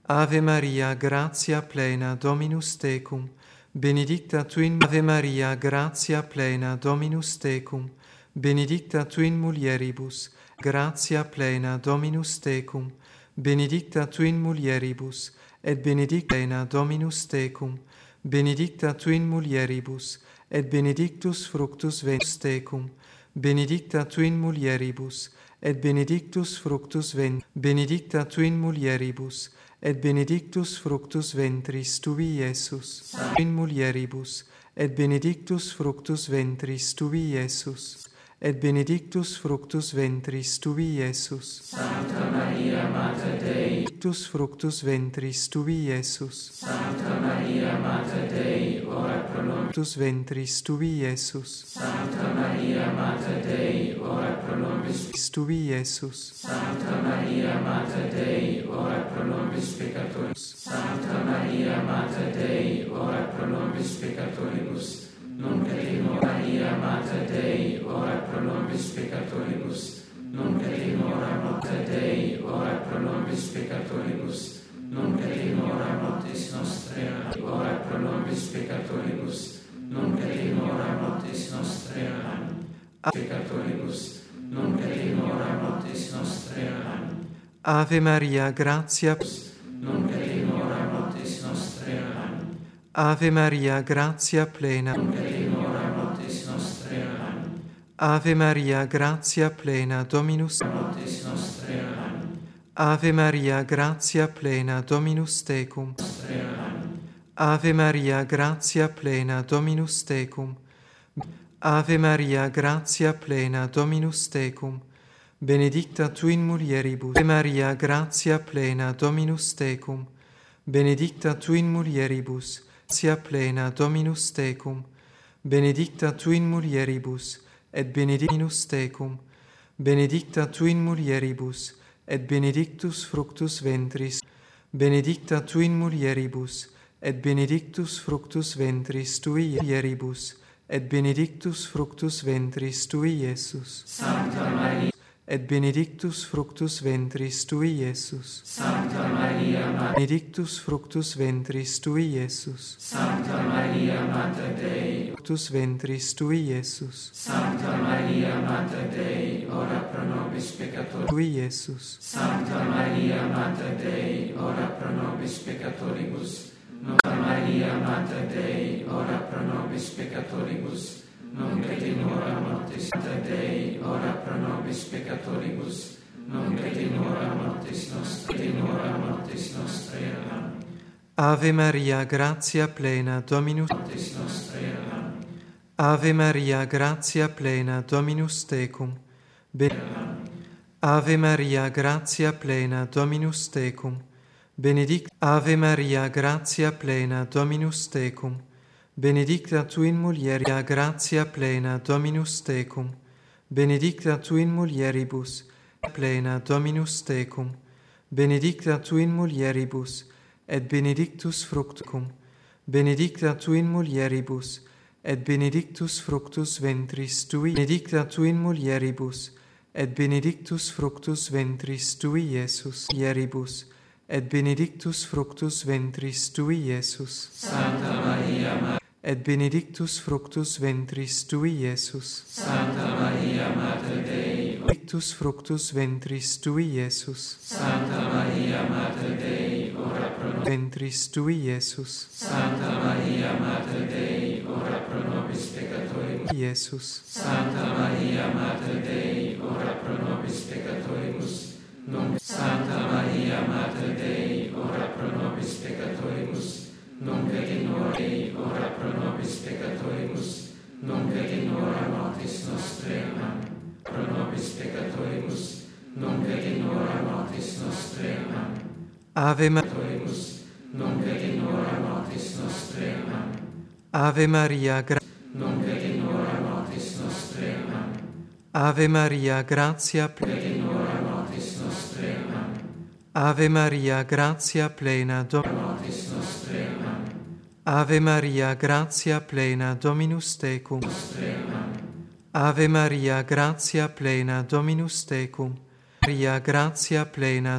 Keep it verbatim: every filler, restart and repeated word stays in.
Ave Maria, gratia plena, Dominus tecum, benedicta tu in Ave Maria, gratia plena, Dominus tecum, benedicta tu in mulieribus, gratia plena, Dominus tecum, benedicta tu in mulieribus, et benedicta plena, Dominus tecum, benedicta tu in mulieribus, et benedictus fructus ventris tecum, benedicta tu in mulieribus, et benedictus fructus ventris, benedicta tu in mulieribus, et benedictus fructus ventris tui, Iesus. In mulieribus, et benedictus fructus ventris tui, Iesus. Et benedictus fructus ventris tui, Iesus. Sancta Maria, Mater Dei. Benedictus fructus ventris tui, Iesus. Sancta Maria, Mater Dei, ora pro nobis. Fructus ventris tui, Iesus. Sancta Maria, Mater Dei, ora pro nobis. Tui, Iesus. Sancta Maria, Mater Dei, ora pro nobis peccatoribus. Sancta Maria, Mater Dei, ora pro nobis peccatoribus. Nunc et in hora Maria, Mater Dei, ora pro nobis peccatoribus. Nunc et in hora morte Dei, ora pro nobis peccatoribus. Nunc et in hora mortis nostrae, ora pro nobis peccatoribus. Nunc et in hora mortis nostrae, peccatoribus. Nunc et in hora mortis nostrae. Ave Maria, gratia. Nunc et in hora mortis nostrae. Ave Maria, gratia plena. Nunc et in hora mortis nostrae. Ave Maria, gratia plena, Dominus. Mortis nostrae. Ave Maria, gratia plena, Dominus tecum. Ave Maria, gratia plena, Dominus tecum. Ave Maria, gratia plena, Dominus tecum. Benedicta tu in mulieribus. Ave Maria, gratia plena, Dominus tecum. Benedicta tu in mulieribus. Gratia plena, Dominus tecum. Benedicta tu in mulieribus, et benedictus tecum. Benedicta tu in mulieribus, et benedictus fructus ventris. Benedicta tu in mulieribus, et benedictus fructus ventris tui, mulieribus, et benedictus fructus ventris tui, Iesus. Sancta Maria. Et benedictus fructus ventris tui, Iesus. Sancta Maria, Mater. Benedictus fructus ventris tui, Iesus. Sancta Maria, Mater Dei. Fructus ventris tui, Iesus. Sancta Maria, Mater Dei, ora pro nobis peccatoribus. Tui, Iesus. Sancta Maria, Mater Dei, ora pro nobis peccatoribus. Sancta Maria, Mater Dei, ora pro nobis peccatoribus. Nunc et in hora mortis Mater Dei, ora pro nobis peccatoribus. Nunc et in hora mortis nostrae, in hora mortis nostrae. Ave Maria, gratia plena, Dominus. Mortis nostrae. Ave Maria, gratia plena, Dominus tecum. Be- Ave Maria, gratia plena, Dominus tecum. Benedicta Ave Maria, gratia plena, Dominus tecum. Benedicta tu in mulieribus, gratia plena, Dominus tecum. Benedicta tu in mulieribus, plena, Dominus tecum. Benedicta tu in mulieribus, et benedictus fructum. Benedicta tu in mulieribus, et benedictus fructus ventris tui. Benedicta tu in mulieribus, et benedictus fructus ventris tui, Iesus. Mulieribus, et benedictus fructus ventris tui, Iesus. Santa Maria, Mater. Et benedictus fructus ventris tui, Iesus. Santa Maria, Mater Dei. Benedictus fructus ventris tui, Iesus. Santa Maria, Mater Dei, ora pro nobis. Ventris tui, Iesus. Santa Maria, Mater Dei, ora pro nobis peccatoribus. Iesus. Santa Maria, Mater Dei, ora pro nobis peccatoribus. Nunc Santa Maria, Mater Dei, ora pro nobis peccatoribus. Nunc et in hora Dei, ora pro nobis peccatoribus. Nunc et in hora mortis nostrae. Pro nobis peccatoribus. Nunc et in hora mortis nostrae. Ave Maria. Nunc et in hora mortis nostrae. Ave Maria, gra- Nunc et in hora mortis nostrae. Ave Maria, gratia plena. Et in hora mortis nostrae. Ave Maria, gratia plena. Dom- Mortis nostrae. Ave Maria, gratia plena, Dominus tecum. Ave Maria, gratia plena, Dominus tecum. Maria, gratia plena,